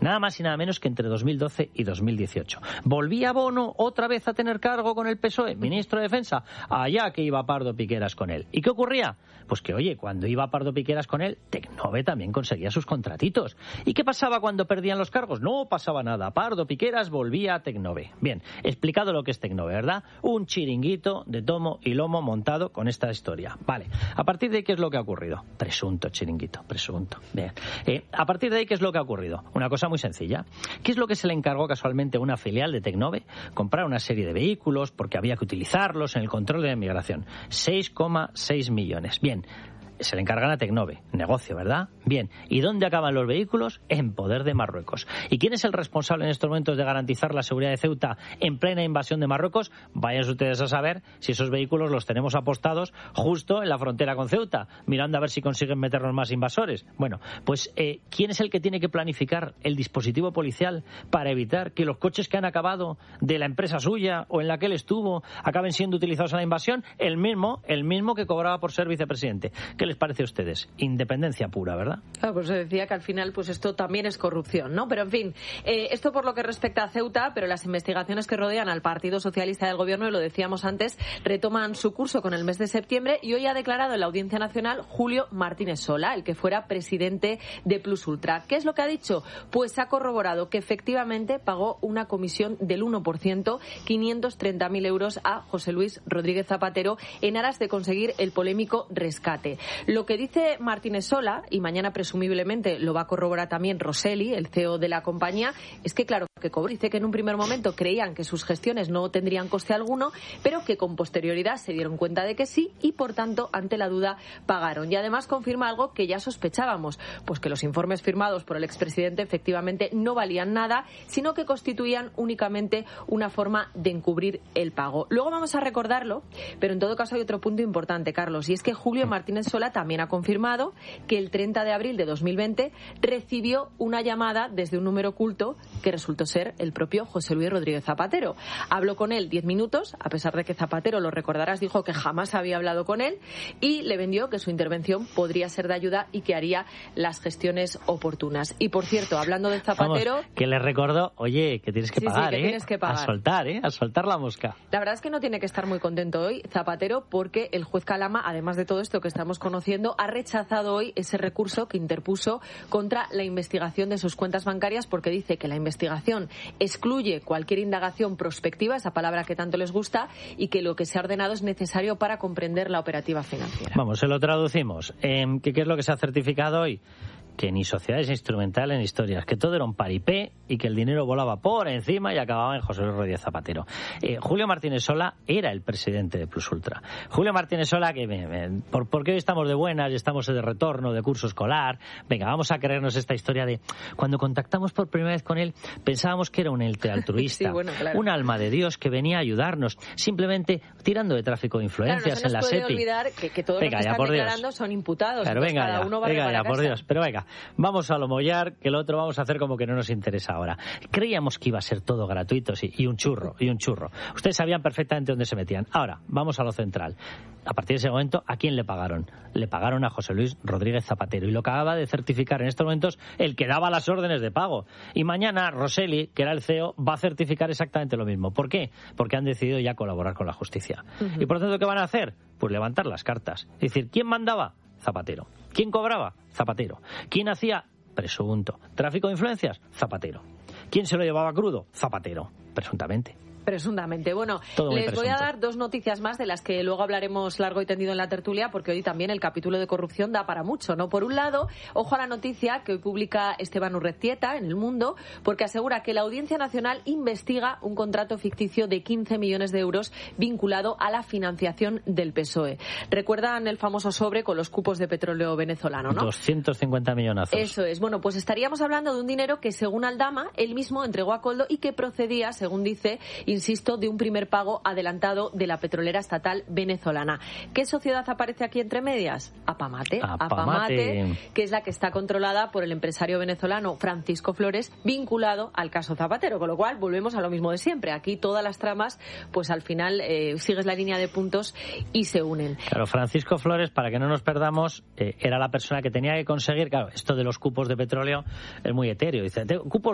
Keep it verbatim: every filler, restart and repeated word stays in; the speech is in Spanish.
Nada más y nada menos que entre dos mil doce y dos mil dieciocho. ¿Volvía Bono otra vez a tener cargo con el P S O E, ministro de Defensa? Allá que iba Pardo Piqueras con él. ¿Y qué ocurría? Pues que, oye, cuando iba Pardo Piqueras con él, Tecnove también conseguía sus contratitos. ¿Y qué pasaba cuando perdían los cargos? No pasaba nada. Pardo Piqueras volvía a Tecnove. Bien, explicado lo que es Tecnove, ¿verdad? Un chiringuito de tomo y lomo montado con esta historia. Vale. A partir de ahí, ¿qué es lo que ha ocurrido? Presunto chiringuito, presunto. Bien. Eh, a partir de ahí, ¿qué es lo que ha ocurrido? Una cosa muy sencilla. ¿Qué es lo que se le encargó casualmente a una filial de Tecnove? Comprar una serie de vehículos porque había que utilizarlos en el control de la inmigración. seis coma seis millones. Bien. Se le encargan a Tecnove, negocio, ¿verdad? Bien, ¿y dónde acaban los vehículos? En poder de Marruecos. ¿Y quién es el responsable en estos momentos de garantizar la seguridad de Ceuta en plena invasión de Marruecos? Vayan ustedes a saber si esos vehículos los tenemos apostados justo en la frontera con Ceuta, mirando a ver si consiguen meternos más invasores. Bueno, pues eh, ¿quién es el que tiene que planificar el dispositivo policial para evitar que los coches que han acabado de la empresa suya o en la que él estuvo acaben siendo utilizados en la invasión? El mismo, el mismo que cobraba por ser vicepresidente. ¿Qué les parece a ustedes? Independencia pura, ¿verdad? Claro, pues se decía que al final pues esto también es corrupción, ¿no? Pero en fin, eh, esto por lo que respecta a Ceuta, pero las investigaciones que rodean al Partido Socialista del Gobierno, y lo decíamos antes, retoman su curso con el mes de septiembre y hoy ha declarado en la Audiencia Nacional Julio Martínez Sola, el que fuera presidente de Plus Ultra. ¿Qué es lo que ha dicho? Pues ha corroborado que efectivamente pagó una comisión del uno por ciento, quinientos treinta mil euros a José Luis Rodríguez Zapatero en aras de conseguir el polémico rescate. Lo que dice Martínez Sola, y mañana presumiblemente lo va a corroborar también Rosselli, el C E O de la compañía, es que claro, que cobró. Dice que en un primer momento creían que sus gestiones no tendrían coste alguno, pero que con posterioridad se dieron cuenta de que sí y por tanto ante la duda pagaron. Y además confirma algo que ya sospechábamos, pues que los informes firmados por el expresidente efectivamente no valían nada, sino que constituían únicamente una forma de encubrir el pago. Luego vamos a recordarlo, pero en todo caso hay otro punto importante, Carlos, y es que Julio Martínez Sola también ha confirmado que el treinta de abril de dos mil veinte recibió una llamada desde un número oculto que resultó ser el propio José Luis Rodríguez Zapatero. Habló con él diez minutos, a pesar de que Zapatero, lo recordarás, dijo que jamás había hablado con él y le vendió que su intervención podría ser de ayuda y que haría las gestiones oportunas. Y por cierto, hablando de Zapatero... Vamos, que le recordó, oye, que tienes que sí, pagar, sí, que ¿eh? tienes que pagar. A soltar, ¿eh? A soltar la mosca. La verdad es que no tiene que estar muy contento hoy Zapatero porque el juez Calama, además de todo esto que estamos conociendo, ha rechazado hoy ese recurso que interpuso contra la investigación de sus cuentas bancarias porque dice que la investigación excluye cualquier indagación prospectiva, esa palabra que tanto les gusta, y que lo que se ha ordenado es necesario para comprender la operativa financiera. Vamos, se lo traducimos. Eh, ¿qué, ¿Qué es lo que se ha certificado hoy? Que ni sociedades instrumentales ni historias, que todo era un paripé y que el dinero volaba por encima y acababa en José Luis Rodríguez Zapatero. Eh, Julio Martínez Sola era el presidente de Plus Ultra. Julio Martínez Sola, que me, me, por, porque hoy estamos de buenas y estamos de retorno de curso escolar, venga, vamos a creernos esta historia de cuando contactamos por primera vez con él, pensábamos que era un ente altruista, sí, bueno, claro. un alma de Dios que venía a ayudarnos, simplemente tirando de tráfico de influencias claro, no se en la nos puede SEPI. olvidar que, que todos venga, los que ya, están por Dios. declarando son imputados. Claro, venga cada ya, uno va venga para ya, por casa. Dios. Pero venga, vamos a lo mollar, que lo otro vamos a hacer como que no nos interesa ahora. Creíamos que iba a ser todo gratuito, sí, y un churro, y un churro. Ustedes sabían perfectamente dónde se metían. Ahora, vamos a lo central. A partir de ese momento, ¿a quién le pagaron? Le pagaron a José Luis Rodríguez Zapatero, y lo acaba de certificar en estos momentos el que daba las órdenes de pago. Y mañana Rosselli, que era el C E O, va a certificar exactamente lo mismo. ¿Por qué? Porque han decidido ya colaborar con la justicia. Uh-huh. Y por lo tanto, ¿qué van a hacer? Pues levantar las cartas. Es decir, ¿quién mandaba? Zapatero. ¿Quién cobraba? Zapatero. ¿Quién hacía? Presunto. ¿Tráfico de influencias? Zapatero. ¿Quién se lo llevaba crudo? Zapatero, presuntamente. Presuntamente. Bueno, Todo les presunto. Voy a dar dos noticias más de las que luego hablaremos largo y tendido en la tertulia, porque hoy también el capítulo de corrupción da para mucho, ¿no? Por un lado, ojo a la noticia que hoy publica Esteban Urreztieta en El Mundo, porque asegura que la Audiencia Nacional investiga un contrato ficticio de quince millones de euros vinculado a la financiación del P S O E. ¿Recuerdan el famoso sobre con los cupos de petróleo venezolano, no? doscientos cincuenta millonazos. Eso es. Bueno, pues estaríamos hablando de un dinero que, según Aldama, él mismo entregó a Koldo y que procedía, según dice, insisto, de un primer pago adelantado de la petrolera estatal venezolana. ¿Qué sociedad aparece aquí entre medias? Apamate. Apamate. Apamate, que es la que está controlada por el empresario venezolano Francisco Flores, vinculado al caso Zapatero. Con lo cual, volvemos a lo mismo de siempre. Aquí todas las tramas, pues al final eh, sigues la línea de puntos y se unen. Claro, Francisco Flores, para que no nos perdamos, eh, era la persona que tenía que conseguir, claro, esto de los cupos de petróleo es muy etéreo. Dice, cupos